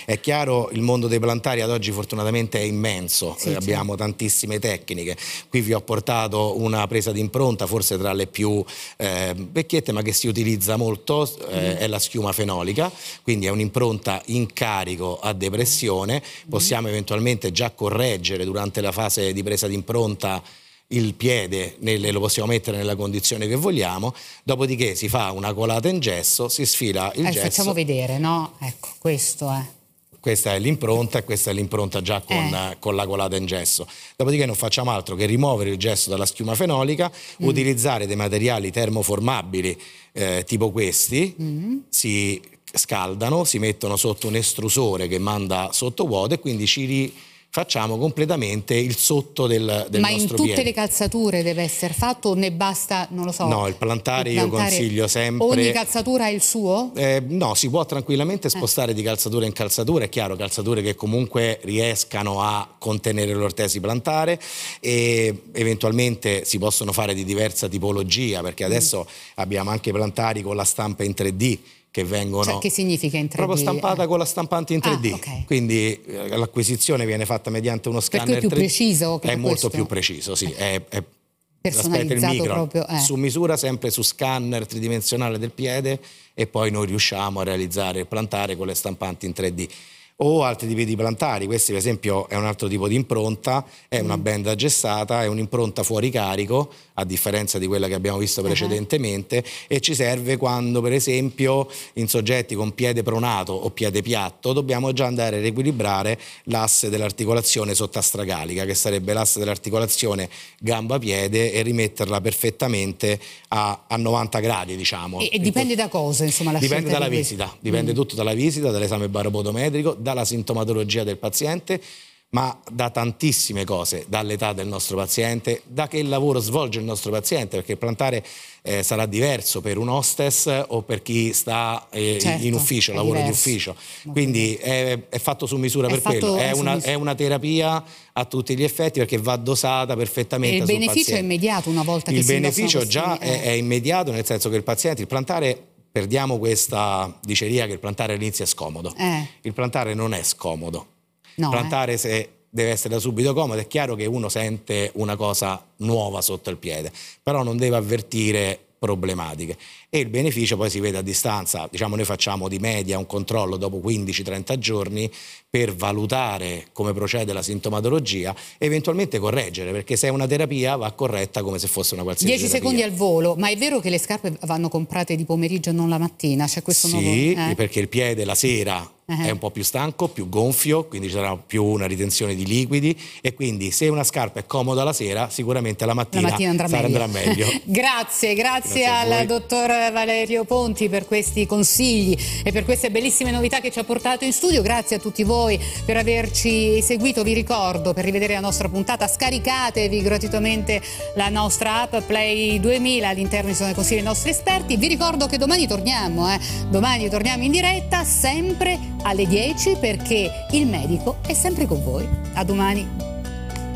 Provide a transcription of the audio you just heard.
È chiaro, il mondo dei plantari ad oggi fortunatamente è immenso, Sì, abbiamo tantissime tecniche. Qui vi ho portato una presa d'impronta, forse tra le più vecchiette, ma che si utilizza molto, è la schiuma fenolica, quindi è un'impronta in carico a depressione. Possiamo eventualmente già correggere durante la fase di presa d'impronta il piede, lo possiamo mettere nella condizione che vogliamo, dopodiché si fa una colata in gesso, si sfila il gesso. Facciamo vedere, no? Ecco, questo è. Questa è l'impronta e questa è l'impronta già con la colata in gesso. Dopodiché non facciamo altro che rimuovere il gesso dalla schiuma fenolica, utilizzare dei materiali termoformabili tipo questi, si scaldano, si mettono sotto un estrusore che manda sotto vuoto e quindi facciamo completamente il sotto del nostro piede. Ma in tutte le calzature deve essere fatto o ne basta, non lo so? No, il plantare io consiglio sempre... Ogni calzatura ha il suo? No, si può tranquillamente spostare di calzatura in calzatura, è chiaro, calzature che comunque riescano a contenere l'ortesi plantare, e eventualmente si possono fare di diversa tipologia, perché adesso abbiamo anche plantari con la stampa in 3D, che vengono... Cioè, che significa in 3D? Proprio stampata con la stampante in 3D. Okay. Quindi l'acquisizione viene fatta mediante uno scanner 3D. Perché è più preciso? È molto più preciso, sì. È personalizzato proprio. Su misura, sempre su scanner tridimensionale del piede, e poi noi riusciamo a realizzare il plantare con le stampanti in 3D. O altri tipi di plantari, questi per esempio è un altro tipo di impronta, è una benda gessata, è un'impronta fuori carico, a differenza di quella che abbiamo visto precedentemente, e ci serve quando per esempio in soggetti con piede pronato o piede piatto dobbiamo già andare a riequilibrare l'asse dell'articolazione sottastragalica, che sarebbe l'asse dell'articolazione gamba-piede, e rimetterla perfettamente a 90 gradi, diciamo. E dipende da cosa, insomma, la dipende scelta dalla visita, dipende tutto dalla visita, dall'esame baropodometrico, dalla sintomatologia del paziente, ma da tantissime cose, dall'età del nostro paziente, da che lavoro svolge il nostro paziente, perché il plantare sarà diverso per un hostess o per chi sta in ufficio, lavoro di ufficio. Quindi è fatto su misura per quello, è una terapia a tutti gli effetti, perché va dosata perfettamente sul paziente. Il beneficio è immediato una volta che si indossano questi... Il beneficio già è immediato, nel senso che il plantare, perdiamo questa diceria che il plantare all'inizio è scomodo. Il plantare non è scomodo. No, il plantare deve essere da subito comodo. È chiaro che uno sente una cosa nuova sotto il piede, però non deve avvertire problematiche, e il beneficio poi si vede a distanza. Diciamo, noi facciamo di media un controllo dopo 15-30 giorni per valutare come procede la sintomatologia e eventualmente correggere, perché se è una terapia va corretta come se fosse una qualsiasi 10 terapia. secondi al volo, ma è vero che le scarpe vanno comprate di pomeriggio e non la mattina? C'è questo sì, nuovo... perché il piede la sera è un po' più stanco, più gonfio, quindi ci sarà più una ritenzione di liquidi, e quindi se una scarpa è comoda la sera, sicuramente la mattina andrà meglio. Grazie al dottor Valerio Ponti per questi consigli e per queste bellissime novità che ci ha portato in studio. Grazie a tutti voi per averci seguito. Vi ricordo, per rivedere la nostra puntata, scaricatevi gratuitamente la nostra app Play 2000, all'interno ci sono i consigli dei nostri esperti. Vi ricordo che domani torniamo in diretta, sempre alle 10, perché il medico è sempre con voi. A domani.